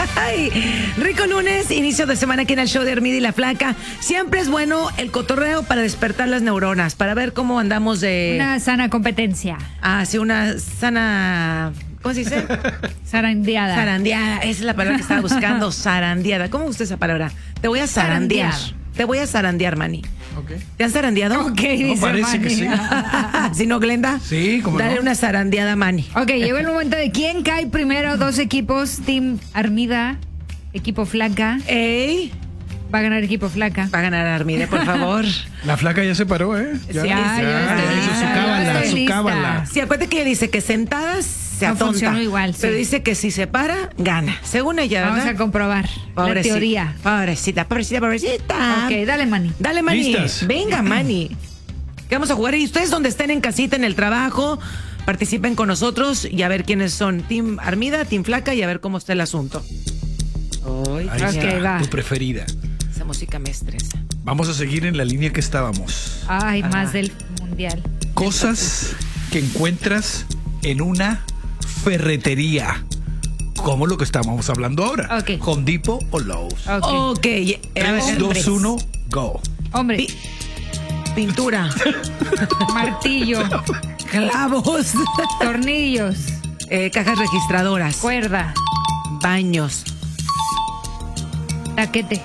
Ay, rico lunes, inicio de semana aquí en el show de Armida y la Flaca. Siempre es bueno el cotorreo para despertar las neuronas, para ver cómo andamos de... Una sana competencia. Ah, sí, una sana... ¿Cómo se dice? Zarandeada. Zarandeada, esa es la palabra que estaba buscando, zarandeada. ¿Cómo gusta esa palabra? Te voy a zarandear. Te voy a zarandear, Manny. Okay. ¿Te han zarandeado? Ok, No, dice parece que Manny. sí. ¿Sí no, Glenda? Sí, ¿cómo Dale no? una zarandeada a Manny. Ok, llegó el momento de quién cae primero. Dos equipos, Team Armida, equipo Flaca. ¡Ey! Va a ganar equipo Flaca. Va a ganar Armide, por favor. La Flaca ya se paró, ¿eh? Sí, ya estoy hizo lista, su cábala, ya estoy su lista. cábala. Sí, acuérdate que ella dice que sentadas se No atonta. funcionó igual, sí. Pero dice que si se para, gana. Según ella, ¿verdad? Vamos a comprobar la teoría. Pobrecita. Ok, dale, Manny. Dale, Manny. ¿Listas? Venga, Manny. Que vamos a jugar. Y ustedes donde estén en casita, en el trabajo, participen con nosotros y a ver quiénes son. Team Armida, Team Flaca y a ver cómo está el asunto. Ay, Ahí Ok, está, va. tu preferida. esa música me estresa. Vamos a seguir en la línea que estábamos. Ay, más del mundial. Cosas que encuentras en una ferretería. Como lo que estábamos hablando ahora. Ok. Home Depot o Lowe's. Ok. Ok. 3, 2, 1, go. Hombre, Pi- Pintura. martillo, Clavos. tornillos, Cajas registradoras. cuerda, Baños. taquete.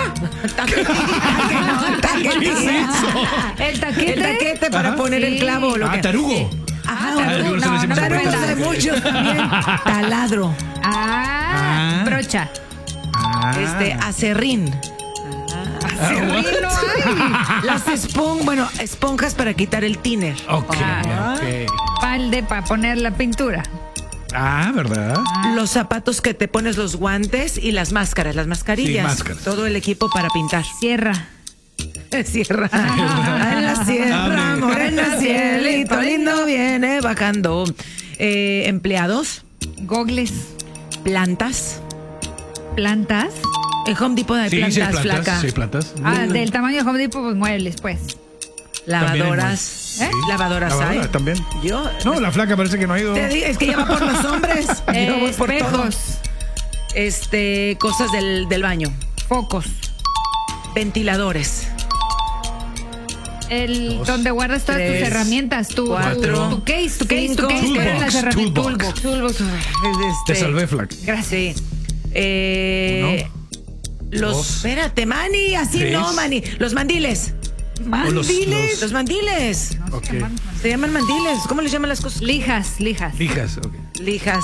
Taquete. El taquete. El taquete para Ajá. poner el Sí. clavo. Lo Ah, que... tarugo. Ajá, tarugo, se le decimos a tarugos cuenta. hay muchos también. Taladro. Ah, brocha. Acerrín. Acerrín no hay. Las esponjas para quitar el thinner. Ok, Ah. ok. Palde para poner la pintura. Ah, ¿verdad? Los zapatos que te pones, los guantes y las máscaras, las mascarillas. Sí, máscaras. Todo el equipo para pintar. Sierra. Sierra. En la sierra, Abre. morena, cielito lindo viene bajando. Empleados, Gogles. plantas. Plantas. En Home Depot hay plantas, sí, hay plantas. flaca. Sí, hay plantas. Ah, del tamaño de Home Depot, pues muebles, pues. Lavadoras. También hay Lavadoras Lavadora hay. también. Yo. No, la Flaca parece que no ha ido. Te digo, es que ya va por los hombres. Yo voy por Espejos. todo. Cosas del baño. Focos. Ventiladores. Dos, Donde guardas todas tres, tus herramientas. Tu cuatro, case. cinco, que eran las herramientas. toolbox. Toolbox. Te salvé, Flaca. Gracias. Sí. Uno, Los. dos, Espérate, Manny. Así tres. no, Manny. Los mandiles. Mandiles. Los mandiles. Ok. Se llaman mandiles. ¿Cómo les llaman las cosas? Lijas. Lijas, ok. Ligas.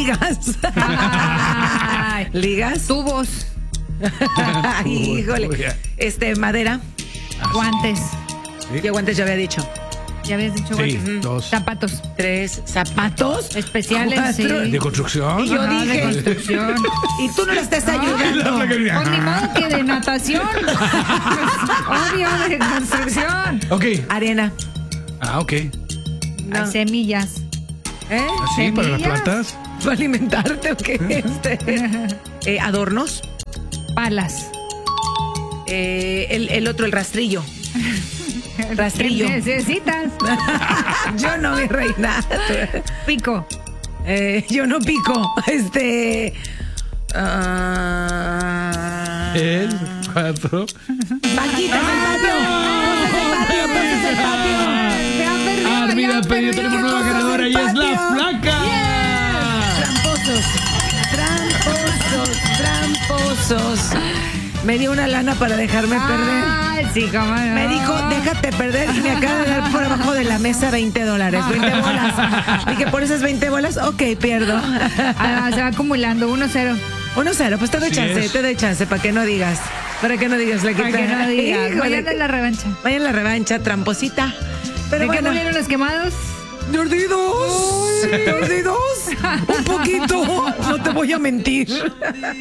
Ay. Ligas. Tubos. Ay, híjole. Uy. Madera. Guantes. ¿Qué guantes ya había dicho? Ya habías dicho Sí, guantes. dos. Zapatos. 3 zapatos Especiales, cuatro. sí. ¿De construcción? Y yo Ajá, dije. de construcción. Y tú no le estás ayudando. La Flaca, Pues ni modo que de natación. Obvio, de construcción. Ok. Arena. Ah, ok. No. Hay semillas. ¿Eh? Así, para las ¿Semillas? plantas. ¿Para alimentarte o qué? Adornos. Palas. El otro, el rastrillo. Rastrillo. ¿Qué necesitas? Yo no, mi reina. Pico. Yo no pico. El 4. Paquita, en el patio. Ponte el patio. Se ha perdido. Armida ya Peña, perdió. tenemos nueva ganadora y es la Flaca. Tramposos. Me dio una lana para dejarme perder. Ay, sí, cómo no. Me dijo, déjate perder y me acaba de dar por abajo de la mesa $20. 20 bolas. Dije, ¿por esas 20 bolas? Ok, pierdo. Ah, se va acumulando. 1-0. 1-0, pues te doy Así chance, es. te doy chance, para que no digas. Para que no digas, la Para que no digas. Mañana es la revancha. Vaya en la revancha, tramposita. Pero ¿De qué bueno. murieron los quemados? Mordidos. Mordidos. Un poquito. No te voy a mentir.